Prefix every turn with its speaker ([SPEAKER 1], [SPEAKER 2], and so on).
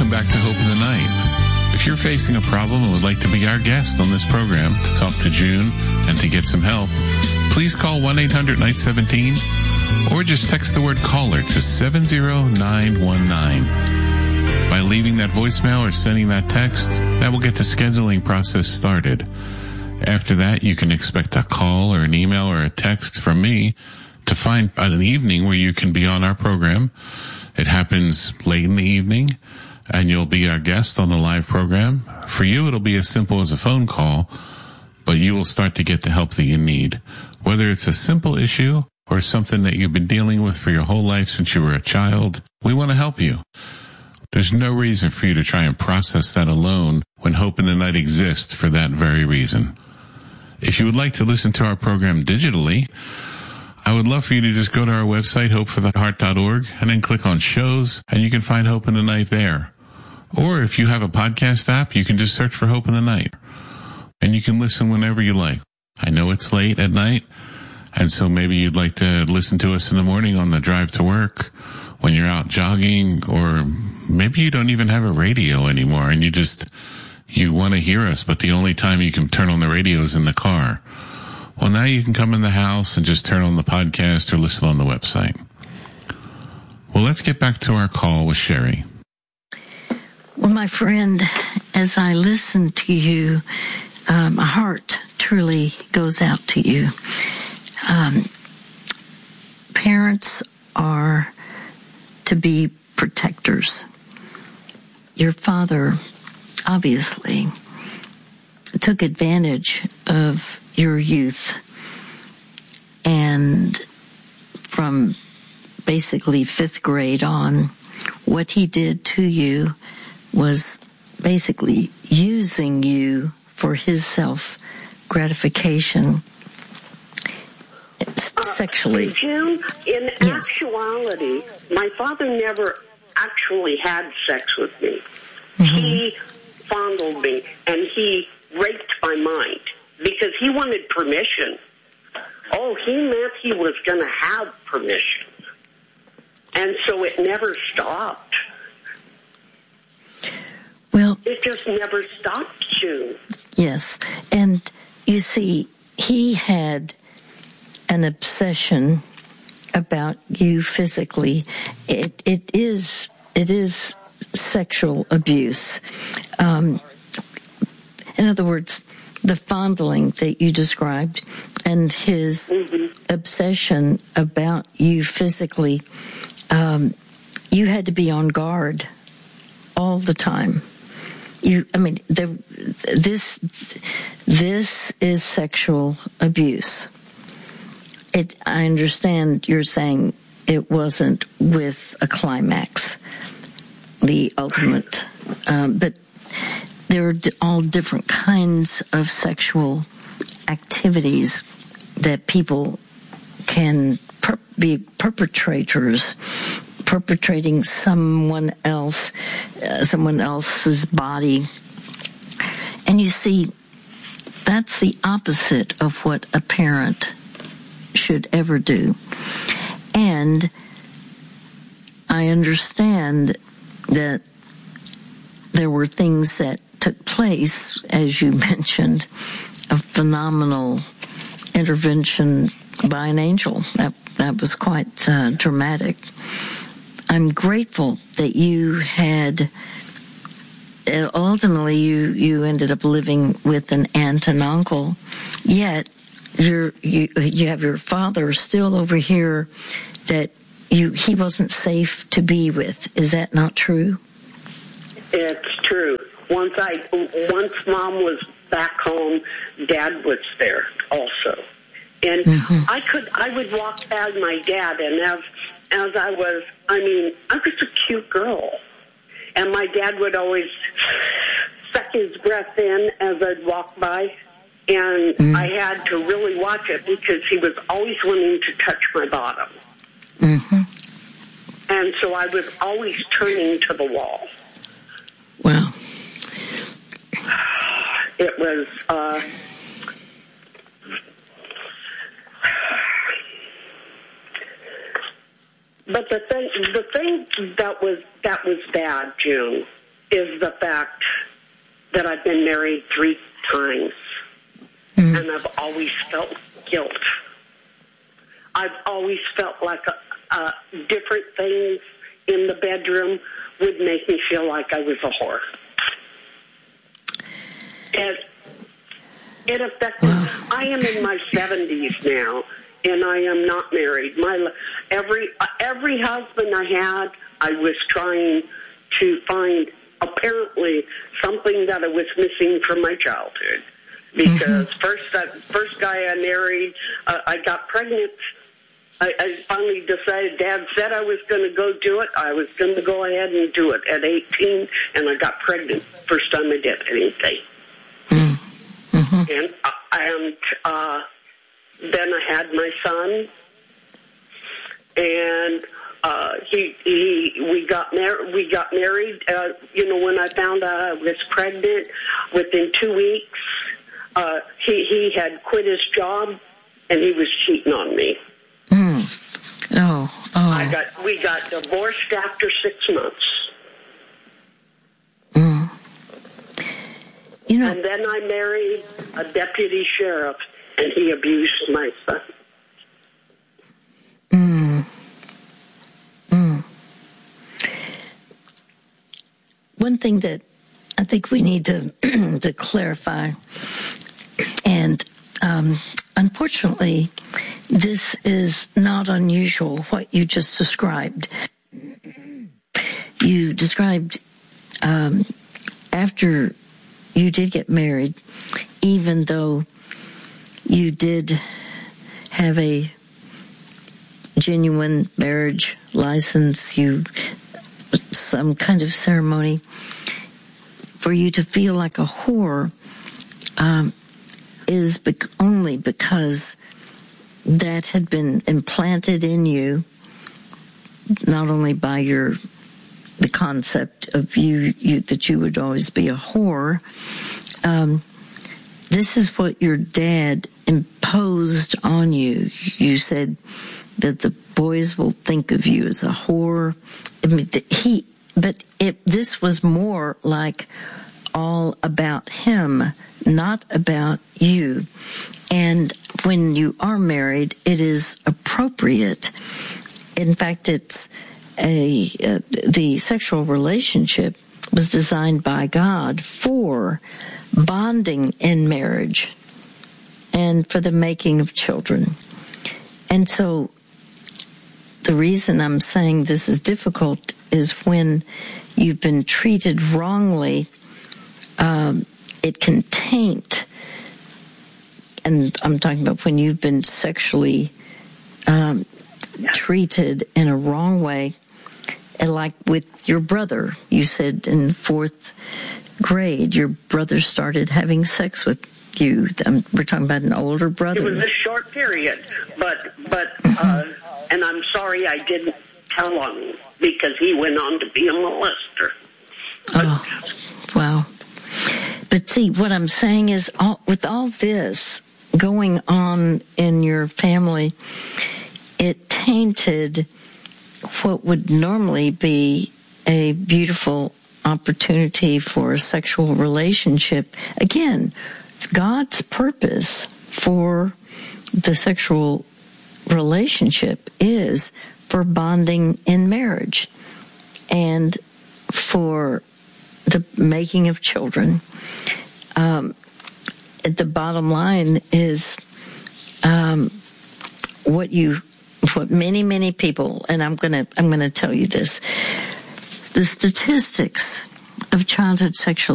[SPEAKER 1] welcome back to Hope in the Night. If you're facing a problem and would like to be our guest on this program to talk to June and to get some help, please call 1-800-NIGHT-17 or just text the word caller to 70919. By leaving that voicemail or sending that text, that will get the scheduling process started. After that, you can expect a call or an email or a text from me to find an evening where you can be on our program. It happens late in the evening, and you'll be our guest on the live program. For you, it'll be as simple as a phone call, but you will start to get the help that you need. Whether it's a simple issue or something that you've been dealing with for your whole life since you were a child, we want to help you. There's no reason for you to try and process that alone when Hope in the Night exists for that very reason. If you would like to listen to our program digitally, I would love for you to just go to our website, hopefortheheart.org, and then click on shows, and you can find Hope in the Night there. Or if you have a podcast app, you can just search for Hope in the Night, and you can listen whenever you like. I know it's late at night, and so maybe you'd like to listen to us in the morning on the drive to work, when you're out jogging, or maybe you don't even have a radio anymore, and you want to hear us, but the only time you can turn on the radio is in the car. Well, now you can come in the house and just turn on the podcast or listen on the website. Well, let's get back to our call with Sherry.
[SPEAKER 2] Well, my friend, as I listen to you, my heart truly goes out to you. Parents are to be protectors. Your father obviously took advantage of your youth, and from basically 5th grade on, what he did to you was basically using you for his self-gratification sexually.
[SPEAKER 3] June, in actuality, my father never actually had sex with me. Mm-hmm. He fondled me, and he raped my mind because he wanted permission. Oh, he meant he was going to have permission. And so it never stopped.
[SPEAKER 2] Well,
[SPEAKER 3] it just never stopped, June.
[SPEAKER 2] Yes. And you see, he had an obsession about you physically. It is sexual abuse. In other words, the fondling that you described and his obsession about you physically, you had to be on guard all the time. This is sexual abuse. I understand you're saying it wasn't with a climax, the ultimate, but there are all different kinds of sexual activities that people can be perpetrators, perpetrating someone else's body. And you see, that's the opposite of what a parent should ever do. And I understand that there were things that took place, as you mentioned, a phenomenal intervention by an angel. That was quite dramatic. I'm grateful that you had, ultimately you ended up living with an aunt and uncle, yet you have your father still over here that he wasn't safe to be with. Is that not true?
[SPEAKER 3] It's true. Once Mom was back home, Dad was there also. And I would walk past my dad, and as I was a cute girl. And my dad would always suck his breath in as I'd walk by. And I had to really watch it because he was always wanting to touch my bottom. Mm-hmm. And so I was always turning to the wall.
[SPEAKER 2] Wow.
[SPEAKER 3] It was, but the thing that was bad, June, is the fact that I've been married 3 times, and I've always felt guilt. I've always felt like different things in the bedroom would make me feel like I was a whore. And it affected. I am in my 70s now, and I am not married. Every husband I had, I was trying to find apparently something that I was missing from my childhood. Because first guy I married, I got pregnant. I finally decided, Dad said I was going to go do it. I was going to go ahead and do it at 18, and I got pregnant. First time I did anything. And then I had my son, and we got married. When I found out I was pregnant, within 2 weeks, he had quit his job, and he was cheating on me. We got divorced after 6 months. And then I married a deputy sheriff, and he abused my son.
[SPEAKER 2] One thing that I think we need to clarify, and unfortunately, this is not unusual, what you just described. You described after you did get married, even though you did have a genuine marriage license, some kind of ceremony, for you to feel like a whore is only because that had been implanted in you, not only by the concept of you that you would always be a whore. This is what your dad imposed on you. You said that the boys will think of you as a whore. I mean, this was more like all about him, not about you. And when you are married, it is appropriate. In fact, it's the sexual relationship was designed by God for bonding in marriage and for the making of children. And so the reason I'm saying this is difficult is when you've been treated wrongly, it can taint. And I'm talking about when you've been sexually treated in a wrong way. And like with your brother, you said in 4th grade, your brother started having sex with you. We're talking about an older brother.
[SPEAKER 3] It was a short period, but and I'm sorry I didn't tell on him because he went on to be a molester.
[SPEAKER 2] Oh, wow. But see, what I'm saying is, with all this going on in your family, it tainted what would normally be a beautiful opportunity for a sexual relationship. Again, God's purpose for the sexual relationship is for bonding in marriage and for the making of children. The bottom line is what many people, and I'm gonna tell you this, the statistics of childhood sexual